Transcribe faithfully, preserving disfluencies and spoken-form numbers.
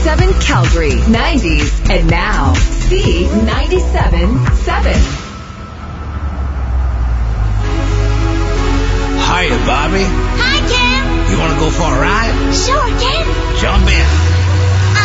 seven Calgary, nineties, and now C ninety-seven point seven. Hiya, Bobby. Hi, Ken. You want to go for a ride? Sure, Ken. Jump in.